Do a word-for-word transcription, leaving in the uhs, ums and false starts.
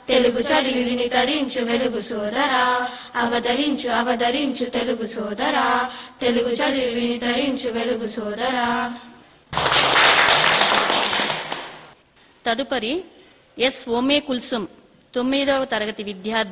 తెలుగు చదివి వినితరించు వెలుగు సోదరా, అవతరించు అవతరించు తెలుగు సోదరా, తెలుగు చదివి వినితరించు వెలుగు సోదరా. తదుపరి ఎస్ ఓమే కుల్సుం తొమ్మిదవ తరగతి విద్యార్థి